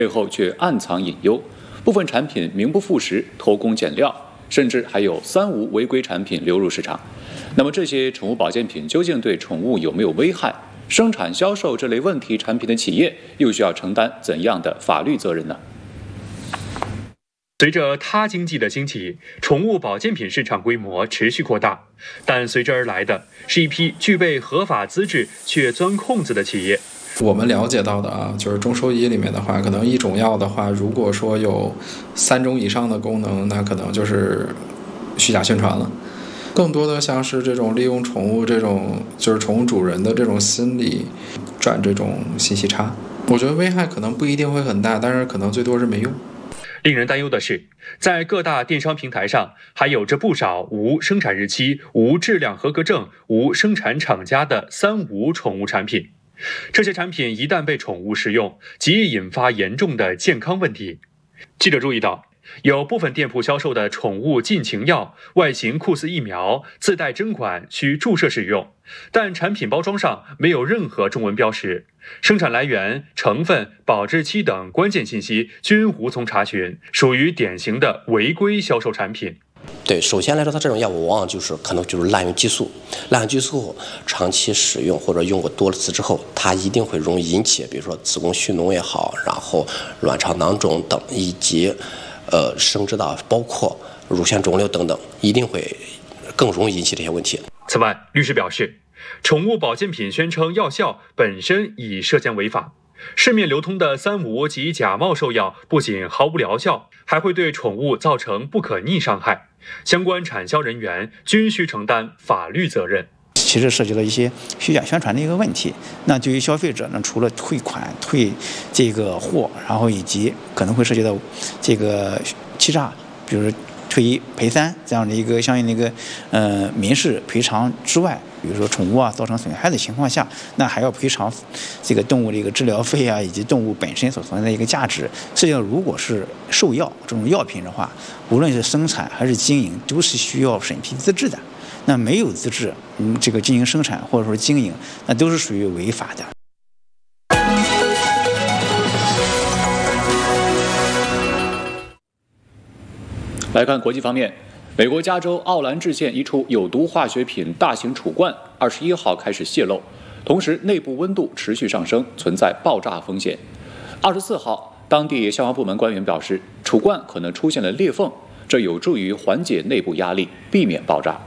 背后却暗藏隐忧，部分产品名不副实、偷工减料，甚至还有3无违规产品流入市场。那么这些宠物保健品究竟对宠物有没有危害？生产销售这类问题产品的企业又需要承担怎样的法律责任呢？ 随着他经济的兴起，宠物保健品市场规模持续扩大，但随之而来的是一批具备合法资质却钻空子的企业。 我们了解到的就是中兽医里面的话，可能一种药的话，如果说有3种以上的功能，那可能就是虚假宣传了。更多的像是这种利用宠物这种就是宠物主人的这种心理转这种信息差，我觉得危害可能不一定会很大，但是可能最多是没用。 令人担忧的是，在各大电商平台上还有着不少无生产日期、无质量合格证、无生产厂家的3无宠物产品。这些产品一旦被宠物食用，极易引发严重的健康问题。记者注意到，有部分店铺销售的宠物禁情药外形酷似疫苗，自带针管，需注射使用，但产品包装上没有任何中文标识，生产来源、成分、保质期等关键信息均无从查询，属于典型的违规销售产品。 对，首先来说，它这种药物往往可能滥用激素，滥用激素后长期使用或者用过多次之后，它一定会容易引起，比如说子宫蓄脓也好，然后卵巢囊肿等，以及生殖道包括乳腺肿瘤等等，一定会更容易引起这些问题。 此外，律师表示，宠物保健品宣称药效本身已涉嫌违法。市面流通的3无及假冒兽药不仅毫无疗效，还会对宠物造成不可逆伤害，相关产销人员均需承担法律责任。 其实涉及了一些虚假宣传的一个问题。那对于消费者呢，除了退款、退这个货，然后以及可能会涉及到这个欺诈，比如退1赔3这样的一个相应的一个民事赔偿之外，比如说宠物造成损害的情况下，那还要赔偿这个动物的一个治疗费以及动物本身所存在的一个价值。实际上，如果是兽药这种药品的话，无论是生产还是经营，都是需要审批资质的。那没有资质，这个进行生产或者说经营，那都是属于违法的。 来看国际方面，美国加州奥兰治县一处有毒化学品大型储罐21号开始泄漏，同时内部温度持续上升，存在爆炸风险。24号，当地消防部门官员表示，储罐可能出现了裂缝，这有助于缓解内部压力，避免爆炸。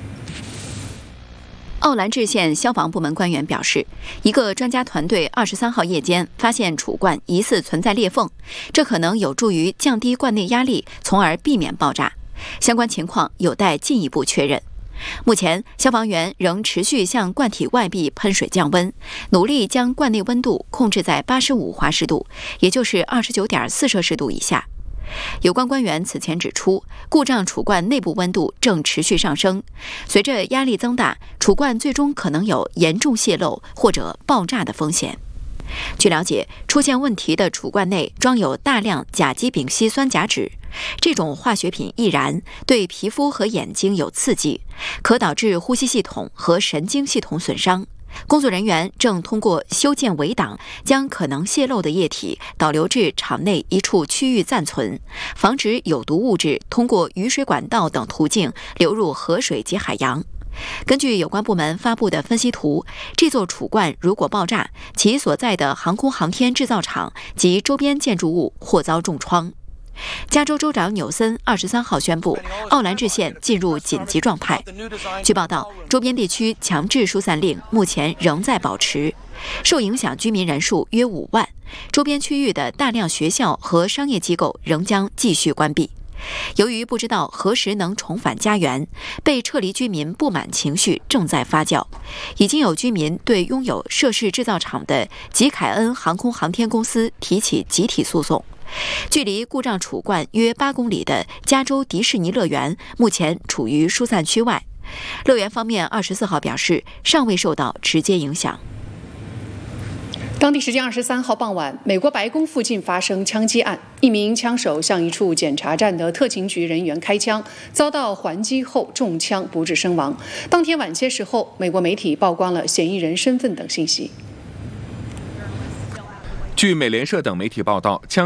奥兰治县消防部门官员表示，一个专家团队23号夜间发现储罐疑似存在裂缝，这可能有助于降低罐内压力，从而避免爆炸。相关情况有待进一步确认。目前，消防员仍持续向罐体外壁喷水降温，努力将罐内温度控制在85华氏度，也就是29.4摄氏度以下。有关官员此前指出，故障储罐内部温度正持续上升，随着压力增大，储罐最终可能有严重泄漏或者爆炸的风险。据了解，出现问题的储罐内装有大量甲基丙烯酸甲酯，这种化学品易燃，对皮肤和眼睛有刺激，可导致呼吸系统和神经系统损伤。工作人员正通过修建围挡，将可能泄漏的液体导流至场内一处区域暂存，防止有毒物质通过雨水管道等途径流入河水及海洋。根据有关部门发布的分析图，这座储罐如果爆炸，其所在的航空航天制造厂及周边建筑物或遭重创。加州州长纽森23号宣布，奥兰治县进入紧急状态。据报道，周边地区强制疏散令目前仍在保持，受影响居民人数约5万，周边区域的大量学校和商业机构仍将继续关闭。由于不知道何时能重返家园，被撤离居民不满情绪正在发酵。已经有居民对拥有涉事制造厂的吉凯恩航空航天公司提起集体诉讼。距离故障储罐约8公里的加州迪士尼乐园目前处于疏散区外。乐园方面24号表示，尚未受到直接影响。 当地时间23号傍晚，美国白宫附近发生枪击案，一名枪手向一处检查站的特勤局人员开枪，遭到还击后中枪不治身亡。当天晚些时候，美国媒体曝光了嫌疑人身份等信息。 据美联社等媒体报道，枪